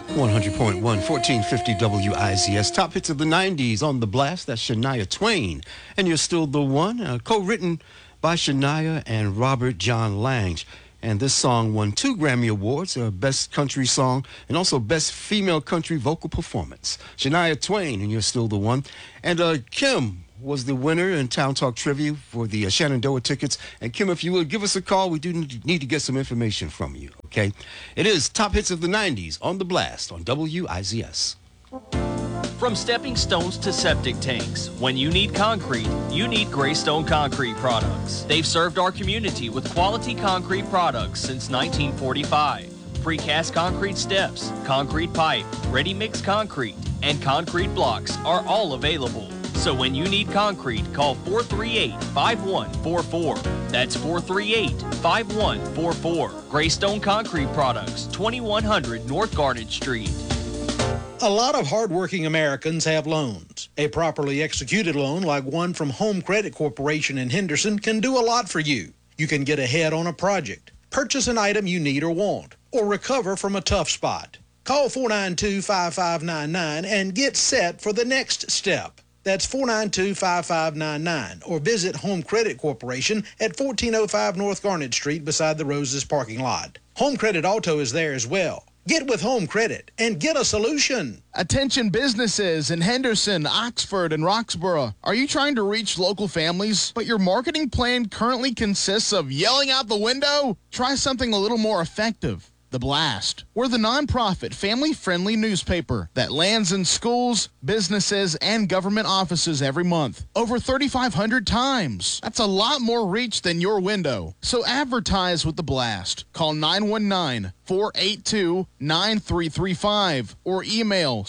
100.1, 1450 WIZS. Top hits of the 90s on The Blast. That's Shania Twain. And You're Still the One. Co-written by Shania and Robert John Lange. And this song won 2 Grammy Awards, Best Country Song and also Best Female Country Vocal Performance. Shania Twain, and You're Still the One. And Kim was the winner in Town Talk Trivia for the Shenandoah tickets. And Kim, if you would give us a call, we do need to get some information from you, okay? It is Top Hits of the 90s on The Blast on WIZS. From stepping stones to septic tanks, when you need concrete, you need Greystone Concrete Products. They've served our community with quality concrete products since 1945. Precast concrete steps, concrete pipe, ready-mix concrete, and concrete blocks are all available. So when you need concrete, call 438-5144. That's 438-5144. Greystone Concrete Products, 2100 North Garden Street. A lot of hardworking Americans have loans. A properly executed loan like one from Home Credit Corporation in Henderson can do a lot for you. You can get ahead on a project, purchase an item you need or want, or recover from a tough spot. Call 492-5599 and get set for the next step. That's 492-5599, or visit Home Credit Corporation at 1405 North Garnet Street beside the Roses parking lot. Home Credit Auto is there as well. Get with Home Credit and get a solution. Attention businesses in Henderson, Oxford, and Roxborough. Are you trying to reach local families, but your marketing plan currently consists of yelling out the window? Try something a little more effective. The Blast. We're the nonprofit, family-friendly newspaper that lands in schools, businesses, and government offices every month. Over 3,500 times. That's a lot more reach than your window. So advertise with The Blast. Call 919-482-9335 or email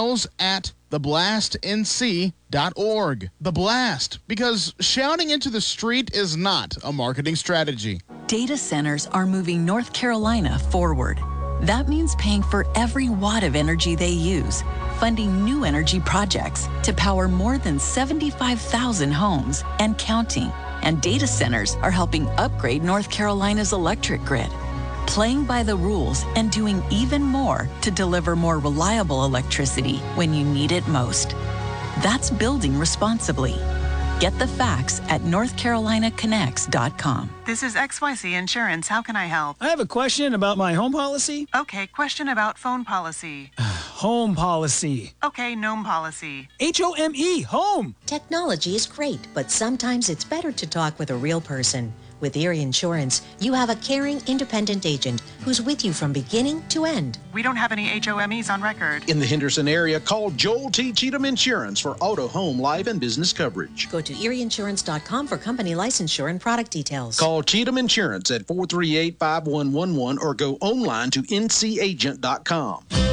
sales@theblastnc.org. The Blast, because shouting into the street is not a marketing strategy. Data centers are moving North Carolina forward. That means paying for every watt of energy they use, funding new energy projects to power more than 75,000 homes and counting. And data centers are helping upgrade North Carolina's electric grid, playing by the rules and doing even more to deliver more reliable electricity when you need it most. That's building responsibly. Get the facts at NorthCarolinaConnects.com. This is XYZ Insurance. How can I help? I have a question about my home policy. Okay, question about phone policy. Home policy. Okay, gnome policy. HOME, home. Technology is great, but sometimes it's better to talk with a real person. With Erie Insurance, you have a caring, independent agent who's with you from beginning to end. We don't have any HOMEs on record. In the Henderson area, call Joel T. Cheatham Insurance for auto, home, life, and business coverage. Go to erieinsurance.com for company licensure and product details. Call Cheatham Insurance at 438-5111 or go online to ncagent.com.